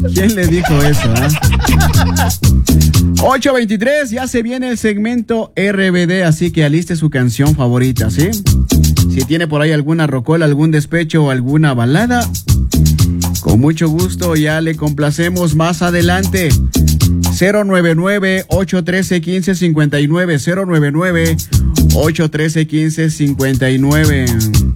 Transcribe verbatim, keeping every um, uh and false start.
¿Quién le dijo eso, eh? ocho veintitrés, ya se viene el segmento R B D, así que aliste su canción favorita, ¿sí? Si tiene por ahí alguna rocola, algún despecho o alguna balada, con mucho gusto ya le complacemos más adelante. cero nueve nueve, ocho uno tres, uno cinco cinco nueve, cero nueve nueve, ocho uno tres, uno cinco cinco nueve.